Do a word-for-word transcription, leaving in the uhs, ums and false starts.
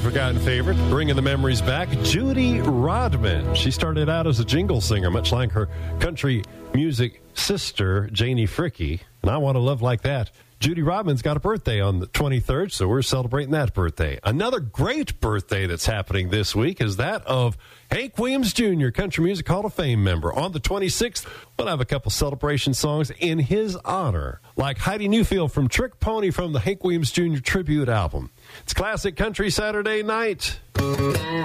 forgotten favorite, bringing the memories back, Judy Rodman. She started out as a jingle singer, much like her country music sister, Janie Fricke. And I Want to Love Like That. Judy Rodman's got a birthday on the twenty-third, so we're celebrating that birthday. Another great birthday that's happening this week is that of Hank Williams Junior, Country Music Hall of Fame member. On the twenty-sixth, we'll have a couple celebration songs in his honor, like Heidi Newfield from Trick Pony from the Hank Williams Junior tribute album. It's Classic Country Saturday Night.